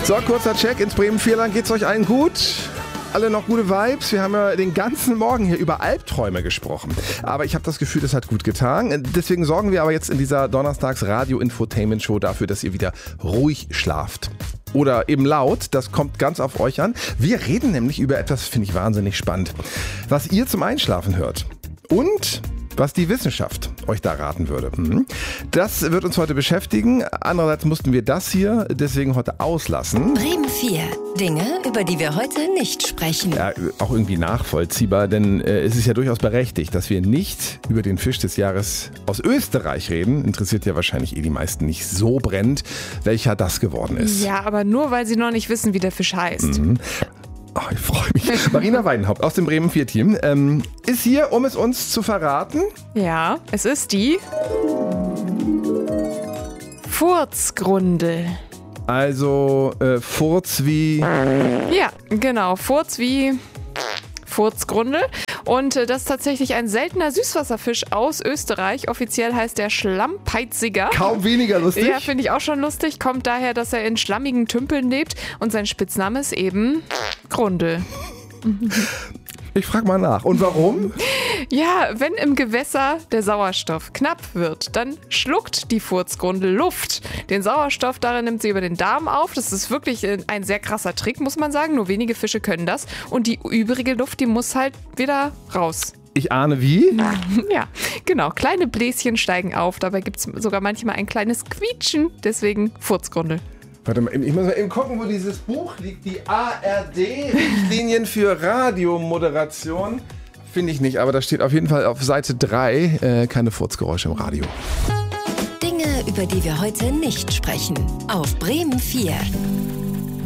So, kurzer Check ins Bremen-Vierland. Geht's euch allen gut? Alle noch gute Vibes? Wir haben ja den ganzen Morgen hier über Albträume gesprochen. Aber ich habe das Gefühl, das hat gut getan. Deswegen sorgen wir aber jetzt in dieser Donnerstags-Radio-Infotainment-Show dafür, dass ihr wieder ruhig schlaft. Oder eben laut, das kommt ganz auf euch an. Wir reden nämlich über etwas, finde ich wahnsinnig spannend, was ihr zum Einschlafen hört. Und was die Wissenschaft euch da raten würde. Das wird uns heute beschäftigen. Andererseits mussten wir das hier deswegen heute auslassen. Bremen 4. Dinge, über die wir heute nicht sprechen. Ja, auch irgendwie nachvollziehbar, denn es ist ja durchaus berechtigt, dass wir nicht über den Fisch des Jahres aus Österreich reden. Interessiert ja wahrscheinlich die meisten nicht so brennend, welcher das geworden ist. Ja, aber nur, weil sie noch nicht wissen, wie der Fisch heißt. Oh, ich freue mich. Marina Weidenhaupt aus dem Bremen 4-Team ist hier, um es uns zu verraten. Ja, es ist die Furzgrundel. Also Furz wie... Ja, genau. Furz wie Furzgrundel. Und das ist tatsächlich ein seltener Süßwasserfisch aus Österreich. Offiziell heißt der Schlammpeiziger. Kaum weniger lustig. Ja, finde ich auch schon lustig. Kommt daher, dass er in schlammigen Tümpeln lebt. Und sein Spitzname ist eben Grundel. Ich frage mal nach. Und warum? Ja, wenn im Gewässer der Sauerstoff knapp wird, dann schluckt die Furzgrundel Luft. Den Sauerstoff darin nimmt sie über den Darm auf. Das ist wirklich ein sehr krasser Trick, muss man sagen. Nur wenige Fische können das. Und die übrige Luft, die muss halt wieder raus. Ich ahne wie? Ja, genau. Kleine Bläschen steigen auf. Dabei gibt es sogar manchmal ein kleines Quietschen. Deswegen Furzgrundel. Warte mal, ich muss mal eben gucken, wo dieses Buch liegt. Die ARD-Richtlinien für Radiomoderation. Finde ich nicht, aber da steht auf jeden Fall auf Seite 3 keine Furzgeräusche im Radio. Dinge, über die wir heute nicht sprechen. Auf Bremen 4.